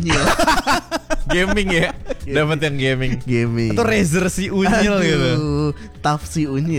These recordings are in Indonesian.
Unyil. Gaming ya. Dapat yang gaming. Atau Razer si Unyil gitu. Taf si Unyil.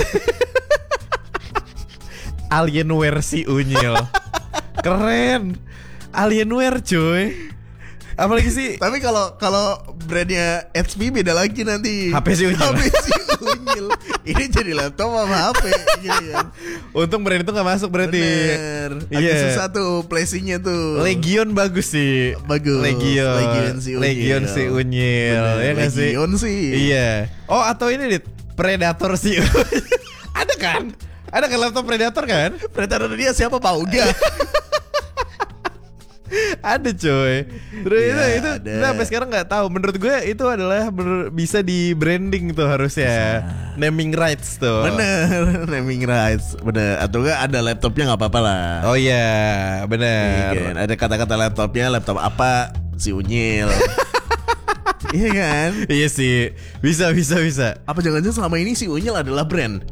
Alienware si Unyil. Keren. Alienware cuy. Apalagi sih. Tapi kalau brandnya HP beda lagi nanti. HP si Unyil. HP si Unyil. Ini jadi laptop sama HP gitu kan. Untung brand itu gak masuk berarti. Bener. Agak susah tuh placingnya tuh. Legion bagus sih. Legion si Unyil. Ya gak sih? Legion sih. Iya. Oh atau ini Predator si Unyil. Ada kan laptop Predator kan? Predator dia siapa Pak Uga? Ada coy. Terus ya, itu sampai sekarang nggak tahu. Menurut gue itu adalah bisa di branding tuh harusnya. Naming rights tuh. Bener, naming rights. Bener. Atau enggak ada laptopnya nggak apa-apa lah. Oh iya, bener. Iya kan? Ada kata-kata laptopnya, laptop apa si Unyil. Iya kan? Iya sih. Bisa. Apa jangan-jangan selama ini si Unyil adalah brand?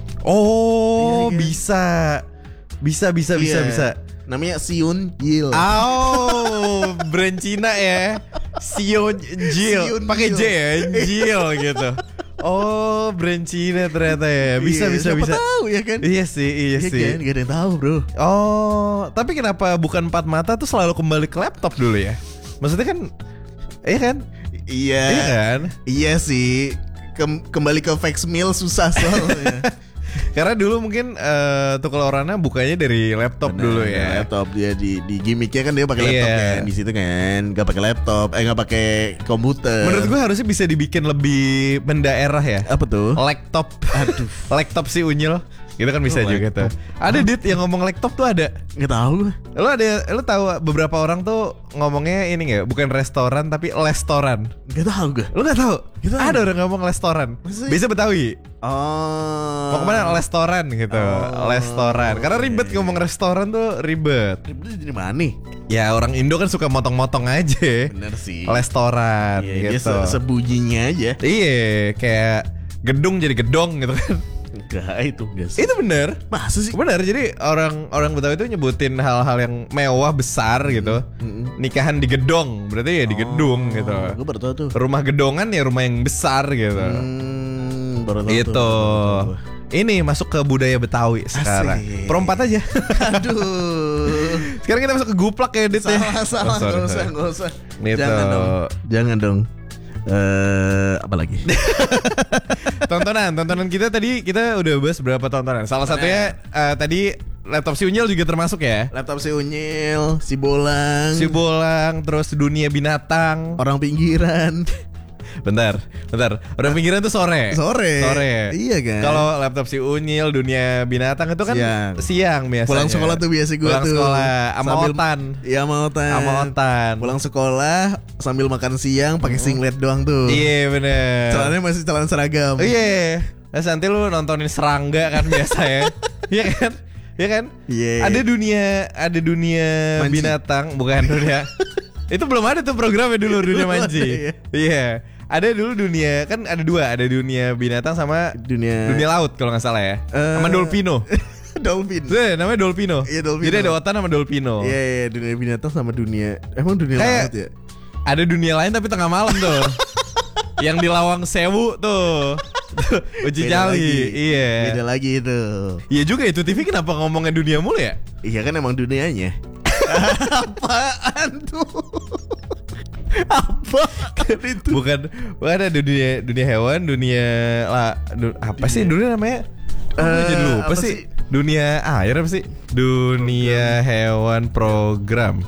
Oh, iya kan? Bisa. Namanya Siun Yil. Oh, brand Cina ya. Siun Jil. Pakai J ya, Jil gitu. Oh, brand Cina ternyata ya. Bisa. Tahu ya kan? Iya sih. Kan? Gak ada yang tahu, bro. Oh, tapi kenapa bukan empat mata tuh selalu kembali ke laptop dulu ya? Maksudnya kan, iya kan? Iya kan? Iya sih. Kembali ke fax mill susah soalnya. Karena dulu mungkin Tukul Orana bukanya dari laptop. Bener, dulu ya. Laptop dia di gimmicknya kan dia pakai laptop kan di situ kan, nggak pakai laptop, nggak pakai komputer. Menurut gue harusnya bisa dibikin lebih mendaerah ya. Apa tuh? Laptop. Aduh. Laptop si Unyil. Gitu kan bisa juga tuh. Ada Dit yang ngomong laptop tuh ada. Nggak tahu. Lu tahu beberapa orang tuh ngomongnya ini nggak? Bukan restoran tapi lestoran. Nggak tahu gue. Lu nggak tahu? Ada orang ngomong lestoran. Bisa Betawi. Oh. Mau kemana? Lestoran gitu. Lestoran. Karena ribet ngomong restoran tuh ribet. Ribet di mana nih? Ya orang Indo kan suka motong-motong aja. Bener sih. Lestoran gitu. Sebunyinya aja. Iya, kayak gedung jadi gedong gitu kan. Enggak, itu enggak sih. Itu bener. Masa sih? Bener, jadi orang Betawi itu nyebutin hal-hal yang mewah besar gitu. Nikahan di gedong, berarti ya di gedung gitu. Gue baru tahu tuh. Rumah gedongan ya rumah yang besar gitu. Baru tahu gitu. Tuh. Ini masuk ke budaya Betawi sekarang. Perompat aja. Aduh. Sekarang kita masuk ke guplak ya, Dit ya. Salah, nggak usah. Gitu. Jangan dong. Apa lagi? Tontonan kita tadi kita udah bahas berapa tontonan. Salah satunya tadi laptop si Unyil juga termasuk ya. Laptop si Unyil, si Bolang, terus dunia binatang, orang pinggiran. Bentar. Orang pinggiran tuh sore. Iya kan. Kalau laptop si Unyil, dunia binatang itu kan siang biasanya. Pulang sekolah tuh biasa gue tuh. Pulang sekolah sama Otan. Iya, sama Otan. Pulang sekolah sambil makan siang pakai singlet doang tuh. Iya bener. Celananya masih celana seragam. Iya. Terus nanti lu nontonin serangga kan biasa ya. Iya kan? Iya kan? Iya. Ada dunia binatang, bukan dunia. Itu belum ada tuh programnya dulu, dunia manji. Iya. Ada dulu dunia, kan ada dua, ada dunia binatang sama dunia laut kalau nggak salah ya. Sama Dolpino. Dolphin. Namanya Dolpino. Iya, Dolpino. Jadi ada Otan sama Dolpino. Iya, dunia binatang sama dunia. Emang dunia laut ya? Ada dunia lain tapi tengah malam tuh. Yang di Lawang Sewu tuh. Uji nyali. Iya. Beda lagi itu. Iya juga itu TV kenapa ngomongnya dunia mulu ya? Iya kan emang dunianya. Apaan tuh? Apa itu? Bukan ada dunia hewan, apa sih dunia namanya? Jadi lupa sih. Dunia air apa sih? Dunia hewan program.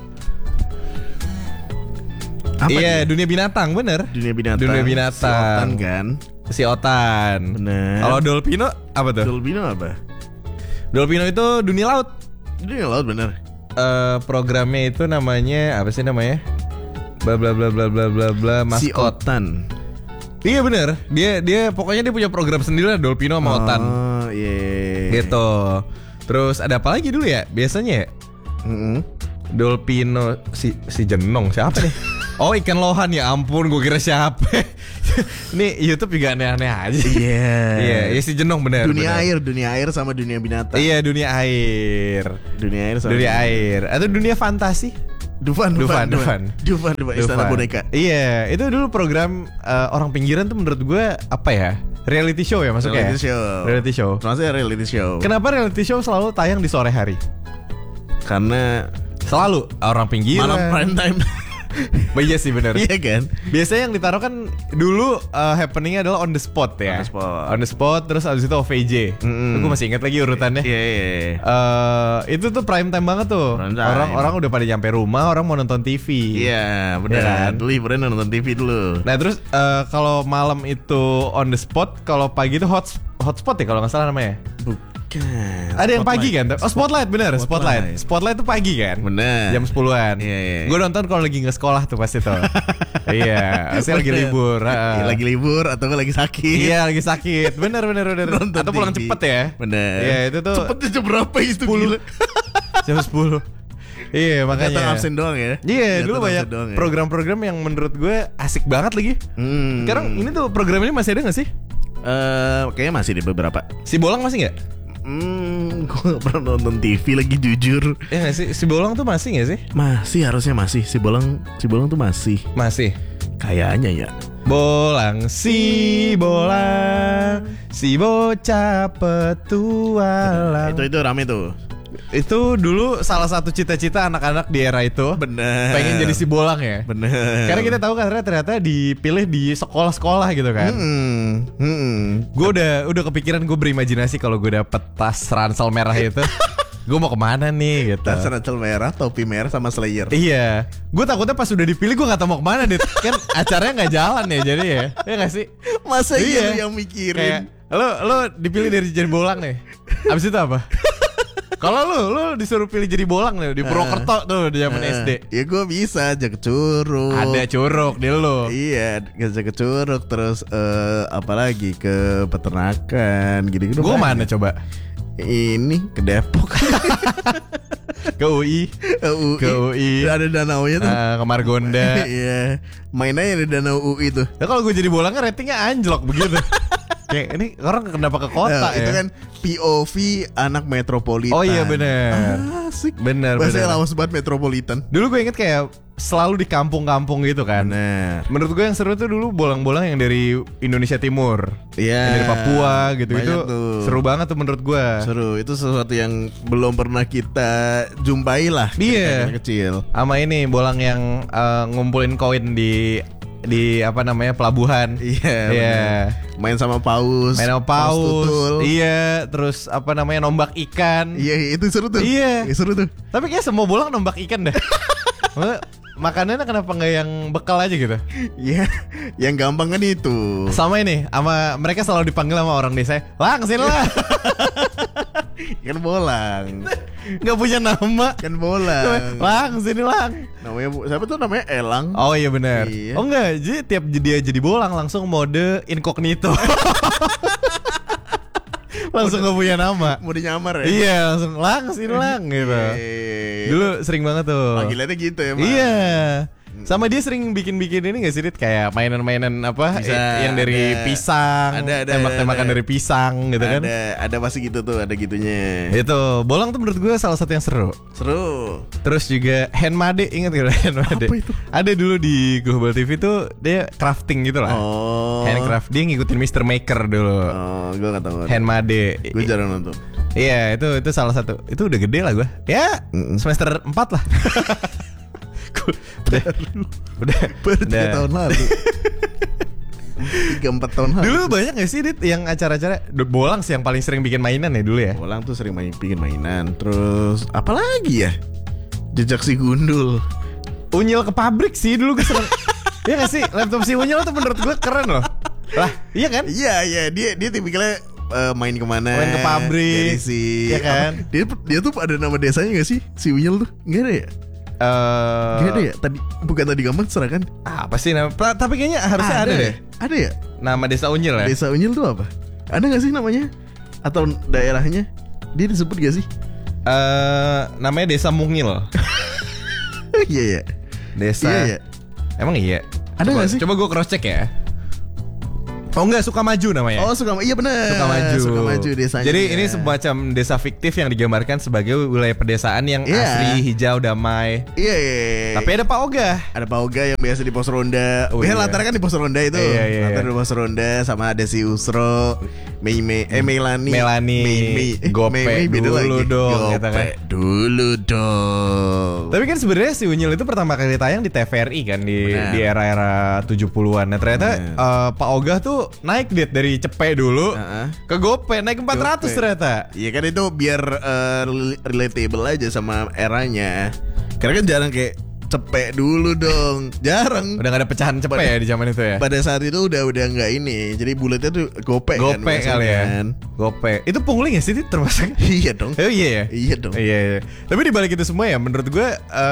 Iya, dunia binatang bener. Dunia binatang. Si Otan. Bener. Kalau Dolpino apa tuh? Dolpino itu dunia laut. Dunia laut bener. Programnya itu namanya apa sih namanya? Bla bla bla bla bla bla bla maskot. Si Otan. Iya bener. Dia pokoknya dia punya program sendiri lah, Dolpino sama Otan. Oh iya. Gitu. Terus ada apa lagi dulu ya? Biasanya ya? Dolpino si Jenong siapa nih? Oh ikan lohan, ya ampun, gue kira siapa. Nih YouTube juga aneh-aneh aja. Iya, si Jenong bener. Dunia air sama dunia binatang. Iya, dunia air. Dunia air sama dunia air. Atau dunia fantasi. Dufan Istana Boneka. Iya, itu dulu program orang pinggiran tuh menurut gue apa ya? Reality show ya masuknya. Reality show. Maksudnya reality show. Kenapa reality show selalu tayang di sore hari? Karena selalu orang pinggiran. malam prime time. Iya sih benar. Iya kan. Biasanya yang ditaruh kan dulu happeningnya adalah on the spot ya. On the spot terus abis itu OVJ. Gue masih ingat lagi urutannya. Iya. Itu tuh prime time banget tuh. Orang udah pada nyampe rumah, orang mau nonton TV. Iya benar. Ya kan? Liburan nonton TV dulu. Nah terus kalau malam itu on the spot, kalau pagi itu hotspot ya kalau nggak salah namanya. Ada yang pagi kan? Oh Spotlight bener. Spotlight tuh pagi kan? Bener. Jam 10-an. Iya. Gue nonton kalau lagi nggak sekolah tuh pasti tuh. Iya. Pasti lagi libur. Lagi libur atau lagi sakit. Iya lagi sakit. Bener. Nonton atau pulang TV. cepet ya. Bener. Iya itu tuh. Cepetnya jam berapa itu? 10. Jam 10. Iya makanya. Datang absen doang ya. Iya dulu banyak program-program yang menurut gue asik banget lagi. Sekarang ini tuh program ini masih ada gak sih? Kayaknya masih di beberapa. Si Bolang masih gak? Gue gak pernah nonton TV lagi jujur. Ya gak sih? Si Bolang tuh masih gak sih? Masih, harusnya masih. Si Bolang tuh masih. Masih? Kayaknya ya. Bolang, si bocah petualang. Itu rame tuh. Itu dulu salah satu cita-cita anak-anak di era itu. Bener. Pengen jadi si Bolang ya. Bener. Karena kita tahu kan ternyata dipilih di sekolah-sekolah gitu kan. Gue udah kepikiran, gue berimajinasi kalau gue dapet tas ransel merah itu. Gue mau kemana nih gitu. Tas ransel merah, topi merah sama Slayer. Iya. Gue takutnya pas udah dipilih gue gak tau mau kemana nih. Kan acaranya gak jalan ya jadi ya. Iya gak sih? Masa iya yang mikirin. Kayak, lo dipilih dari jadi Bolang nih. Abis itu apa? Kalau lu disuruh pilih jadi Bolang nih di Purwokerto tuh di zaman SD. Ya gue bisa jaga curug. Ada curug di lu. Iya, jaga curug terus apalagi ke peternakan gitu-gitu. Gue mana coba? Ini ke Depok. Ke UI. Ada danaunya tuh. Ke Margonda. Iya. Mainnya di danau UI tuh. Ya kalau gue jadi Bolangnya ratingnya anjlok begitu. Kayak ini orang kenapa ke kota ya? Itu kan POV anak metropolitan. Oh iya benar. Asik. Benar. Bahasanya lawas banget metropolitan. Dulu gue inget kayak selalu di kampung-kampung gitu kan. Bener. Menurut gue yang seru tuh dulu bolang-bolang yang dari Indonesia Timur. Iya. Yang dari Papua gitu. Itu seru banget tuh menurut gue. Seru. Itu sesuatu yang belum pernah kita jumpai lah. Iya. Kecil. Sama ini bolang yang ngumpulin koin di apa namanya pelabuhan. Iya. Main sama paus. Iya. Terus apa namanya nombak ikan. Iya itu seru tuh. Iya seru tuh. Tapi kayak semua bolang nombak ikan deh. Makanannya kenapa nggak yang bekal aja gitu? Iya, yang gampang kan itu. Sama ini, sama mereka selalu dipanggil sama orang desa. Lang, sini lah. Kan Bolang. Nggak punya nama. Kan Bolang. Lang, sini Lang. Namanya siapa tuh namanya Elang. Oh iya benar. Iya. Oh enggak, jadi tiap dia jadi bolang langsung mode incognito. Langsung gak punya nama. Mau dinyamar ya? Iya langsung Lang sini Lang gitu. Dulu sering banget tuh. Panggilannya gitu ya. Iya. Sama dia sering bikin-bikin ini gak sih Dit? Kayak mainan-mainan apa yang dari pisang. Tembak-tembakan dari pisang gitu kan. Ada pasti gitu tuh. Ada gitunya. Itu bolang tuh menurut gue salah satu yang seru. Terus juga Handmade. Ingat gak Handmade? Apa itu? Ada dulu di Global TV tuh. Dia crafting gitu lah. Handcraft. Dia ngikutin Mr. Maker dulu. Gue gak tahu. Handmade. Gue jarang nonton. Iya itu salah satu. Itu udah gede lah gue. Ya semester 4 lah. Udah 3 tahun lalu. 3-4 tahun lalu. Dulu banyak gak sih Dit yang acara-acara? Bolang sih yang paling sering bikin mainan ya dulu ya. Bolang tuh sering bikin mainan. Terus apa lagi ya? Jejak si Gundul. Unyil ke pabrik sih dulu gue seneng. Iya gak sih? Laptop si Unyil tuh menurut gue keren loh. Lah iya kan? Iya dia tipikalnya main kemana? Main ke pabrik. Iya kan? Dia tuh ada nama desanya gak sih? Si Unyil tuh? Gak ada ya? Gak ada ya? Tadi gampang serah kan? Apa sih nama? Tapi kayaknya harusnya ada deh. Ada ya? Nama desa Unyil ya? Desa Unyil tuh apa? Ada gak sih namanya? Atau daerahnya? Dia disebut gak sih? Namanya Desa Mungil. Iya ya. Desa. Iya ya. Emang iya? Ada gak sih? Coba gue cross check ya. Oh enggak, Sukamaju namanya. Oh iya benar. Sukamaju desanya. Jadi ini semacam desa fiktif yang digambarkan sebagai wilayah pedesaan yang asri, hijau, damai. Iya. Tapi ada Pak Ogah. Ada Pak Ogah yang biasa di pos ronda. Latar kan di pos ronda itu. Latar di pos ronda sama ada si Usro, Melani, Gope dulu dong. Gope dulu dong. Tapi kan sebenarnya si Unyil itu pertama kali tayang di TVRI kan di era-era 70-an. Nah ternyata Pak Ogah tuh naik dari Cepek dulu ke Gope, naik 400 ternyata. Iya kan itu biar relatable aja sama eranya. Karena kan jarang kayak Cepek dulu dong. Jarang. Udah gak ada pecahan Cepek ya di zaman itu ya. Pada saat itu udah nggak ini. Jadi bulatnya tuh Gope kan kali ya. Gope. Itu pungli gak sih termasuk? Iya dong. Oh iya ya. Iya dong. Iya. Tapi dibalik itu semua ya menurut gue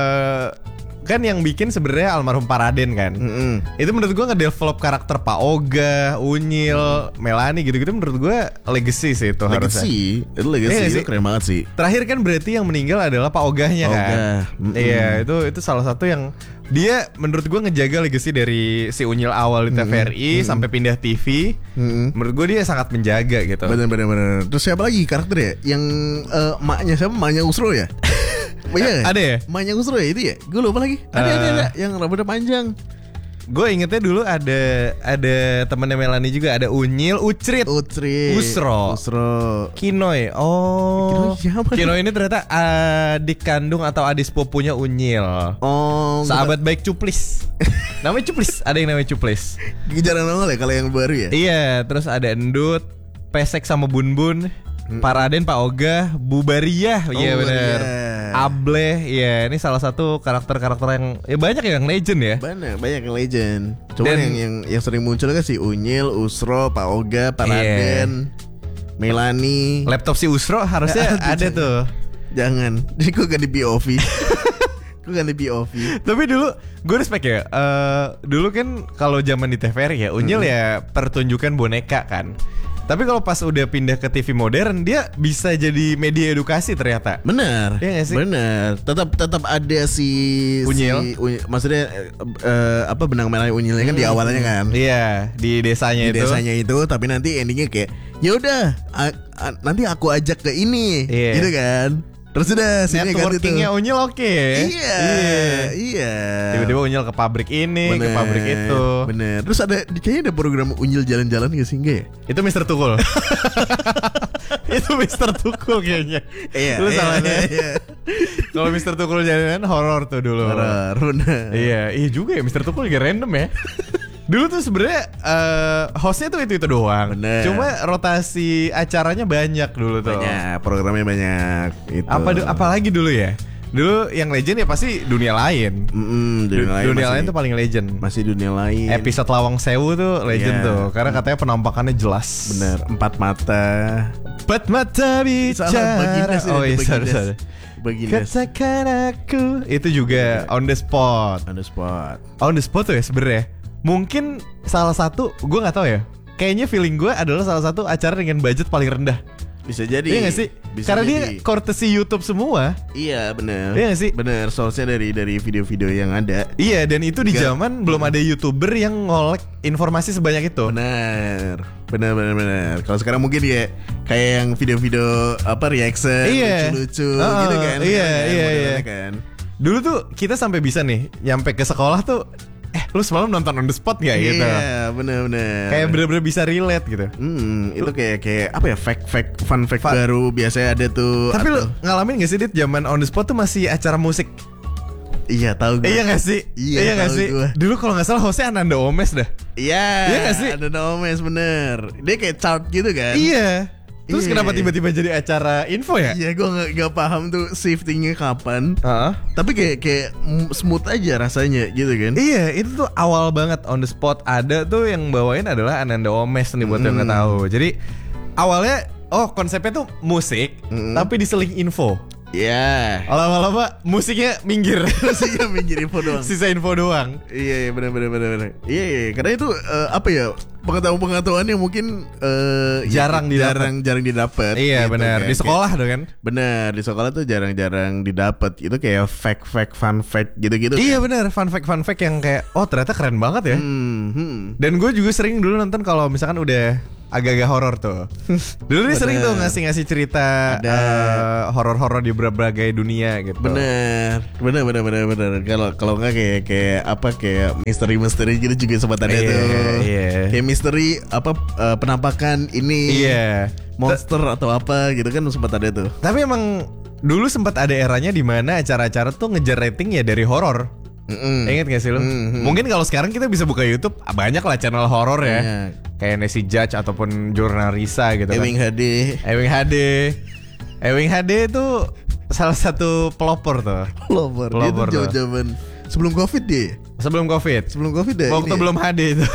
kan yang bikin sebenarnya almarhum Paraden kan. Itu menurut gue ngedevelop karakter Pak Ogah, Unyil, Melani gitu-gitu menurut gue legacy sih itu harusnya. Itu legacy itu keren banget sih. Terakhir kan berarti yang meninggal adalah Pak Ogahnya kan. Iya, itu salah satu yang dia menurut gue ngejaga legacy dari si Unyil awal di TVRI sampai pindah TV. Menurut gue dia sangat menjaga gitu. Bener. Terus siapa lagi karakter ya? Yang maknya siapa? Maknya Usro ya? Iya, ada ya? Maknya Usro ya itu ya? Gue lupa lagi. Ada yang rambutnya panjang. Gue ingetnya dulu ada temennya Melani juga, ada Unyil, Ucrit, Usro, Kinoy. Oh, Kinoy ini ternyata adik kandung atau adik sepupunya Unyil. Oh, sahabat baik Cuplis. Namanya Cuplis, ada yang namanya Cuplis. Jarang nongol ya kalau yang baru ya? Iya, terus ada Endut, Pesek sama Bun. Paraden, Pak Ogah, Bubariyah, iya benar. Ableh, ya ini salah satu karakter-karakter yang banyak yang legend ya. Banyak yang legend. Cuman yang sering muncul kan si Unyil, Usro, Pak Ogah, Paraden, Melani. Laptop si Usro harusnya ada tuh. Jangan, jadi gue ganti POV. Tapi dulu gue respect ya. Dulu kan kalau zaman di TVRI ya Unyil ya pertunjukan boneka kan. Tapi kalau pas udah pindah ke TV modern dia bisa jadi media edukasi ternyata. Bener. Iya gak sih? Bener. Tetap ada si Unyil. Maksudnya benang merah Unyilnya kan di awalnya kan. Iya, di desanya itu. Tapi nanti endingnya kayak ya udah nanti aku ajak ke ini, gitu kan. Terus udah networkingnya Unyil oke. Iya. Tiba-tiba Unyil ke pabrik ini, ke pabrik itu. Bener. Terus kayaknya ada program Unyil jalan-jalan gak sih? Enggak ya? Itu Mr. Tukul. Itu Mr. Tukul kayaknya. Lu salahnya. Kalau Mr. Tukul jalan horor tuh dulu. Horor. Iya juga ya Mr. Tukul juga random ya. Dulu tuh sebenarnya hostnya tuh itu doang. Bener. Cuma rotasi acaranya banyak dulu tuh. Banyak, programnya banyak. Itu. Apalagi dulu ya. Dulu yang legend ya pasti Dunia Lain. Dunia Lain tuh paling legend. Masih Dunia Lain. Episode Lawang Sewu tuh legend tuh. Karena katanya penampakannya jelas. Bener. 4 mata bicara. Oh iya sorry. Katakan aku. Itu juga on the spot tuh ya sebenarnya. Mungkin salah satu, gue gak tahu ya. Kayaknya feeling gue adalah salah satu acara dengan budget paling rendah. Bisa jadi. Iya gak sih? Karena dia courtesy YouTube semua. Iya benar. Iya gak sih? Benar. Source-nya dari video-video yang ada. Iya, dan itu di zaman belum ada YouTuber yang ngolek informasi sebanyak itu. Benar. Kalau sekarang mungkin ya kayak yang video-video reaction lucu-lucu gitu kan. Iya. Kan. Dulu tuh kita sampai bisa nih nyampe ke sekolah tuh lu semalam nonton on the spot gak gitu? Iya, bener. Kayak bener-bener bisa relate gitu. Itu kayak apa ya, fun fact baru biasanya ada tuh. Tapi lu ngalamin gak sih Dit zaman on the spot tuh masih acara musik? Iya tahu gue. Iya gak sih? Iya gak sih? Gua. Dulu kalau gak salah hostnya Ananda Omes dah. Iya gak sih? Ananda Omes bener. Dia kayak chart gitu kan. Iya. Terus kenapa tiba-tiba jadi acara info ya? Iya gue gak paham tuh shiftingnya kapan. Tapi kayak smooth aja rasanya gitu kan. Iya itu tuh awal banget on the spot. Ada tuh yang bawain adalah Ananda Omes nih buat yang gak tahu. Jadi awalnya konsepnya tuh musik tapi diseling info. Iya. Lama-lama musiknya minggir. Musiknya minggir, info doang. Sisa info doang. Iya benar. Iya, karena itu apa ya, pengetahuan yang mungkin jarang didapat. Iya gitu, benar. Di sekolah tuh kan. Benar, di sekolah tuh jarang didapat. Itu kayak fun fact gitu-gitu. Iya benar, fun fact yang kayak ternyata keren banget ya. Dan gue juga sering dulu nonton kalau misalkan udah agak-agak horor tuh. Dulu nih sering tuh ngasih cerita horor-horor di berbagai dunia gitu. Bener. Kalau nggak kayak misteri gitu juga sempat ada tuh. Iya. Kayak misteri penampakan ini. Iya. Monster atau apa gitu kan sempat ada tuh. Tapi emang dulu sempat ada eranya di mana acara-acara tuh ngejar rating ya dari horor. Ingat gak sih lo? Mungkin kalau sekarang kita bisa buka YouTube, banyak lah channel horor ya. Kayak Nancy Judge ataupun Jurnalisa gitu Ewing kan. Ewing HD itu salah satu pelopor tuh. Pelopor dia tuh jauh-jauhan sebelum Covid dia. Sebelum Covid deh. Waktu belum HD itu.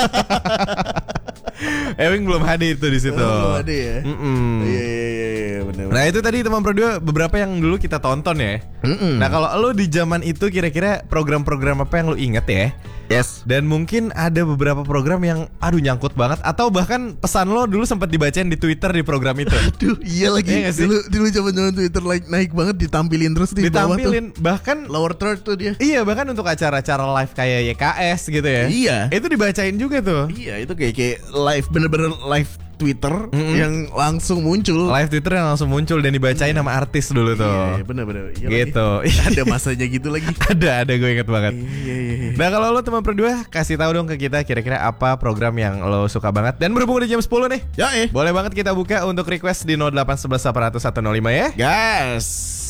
Ewing belum HD itu di situ. Belum HD ya. Iya, benar. Nah itu tadi teman Pro 2 beberapa yang dulu kita tonton ya. Nah kalau lo di zaman itu kira-kira program-program apa yang lo inget ya? Yes. Dan mungkin ada beberapa program yang nyangkut banget, atau bahkan pesan lo dulu sempat dibacain di Twitter di program itu. Aduh iya lagi. Iya dulu zaman Twitter naik banget, ditampilin terus di bawah tuh. Bahkan lower third tuh dia. Iya, bahkan untuk acara-acara live kayak YKS gitu ya. Iya. Itu dibacain juga tuh. Iya, itu kayak live, bener-bener live Twitter yang langsung muncul. Live Twitter yang langsung muncul dan dibacain sama artis dulu tuh. Iya, bener-bener. Iya gitu. Ada masanya gitu lagi. ada gue inget banget. Iya. Nah kalau lo teman Pro 2, kasih tahu dong ke kita kira-kira apa program yang lo suka banget. Dan berhubung di jam 10 nih. Ya boleh banget kita buka untuk request di 0811 800 105 ya. Gas.